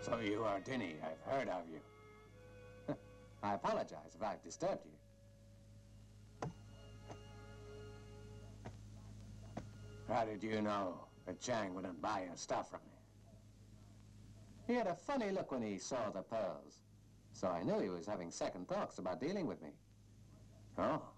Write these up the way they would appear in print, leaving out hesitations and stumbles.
So you are Dinny. I've heard of you. I apologize if I've disturbed you. How did you know that Chang wouldn't buy your stuff from me? He had a funny look when he saw the pearls, so I knew he was having second thoughts about dealing with me. Oh?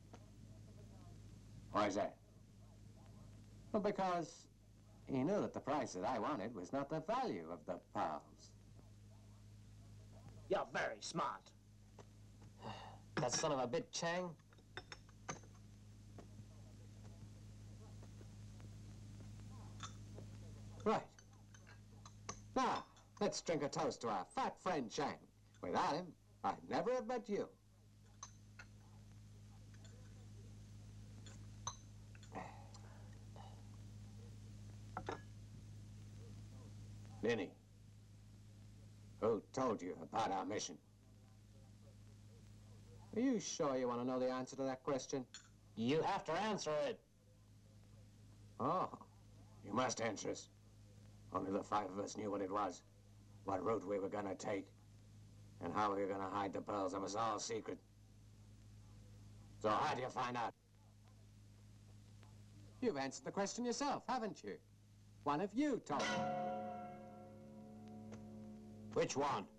Why is that? Well, because he knew that the price that I wanted was not the value of the pearls. You're very smart. That son of a bitch, Chang. Right. Now, let's drink a toast to our fat friend Chang. Without him, I'd never have met you. Ninny, who told you about our mission? Are you sure you want to know the answer to that question? You have to answer it. Oh, you must answer us. Only the 5 of us knew what it was, what route we were gonna take, and how we were gonna hide the pearls. It was all secret. So how do you find out? You've answered the question yourself, haven't you? One of you told me. Which one?